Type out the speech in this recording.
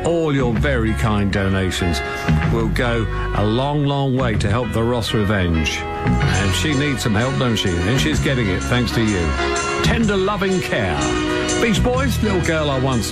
All your very kind donations will go a long, long way to help the Ross Revenge. And she needs some help, don't she? And she's getting it thanks to you. Tender loving care. Beach Boys, Little Girl I Once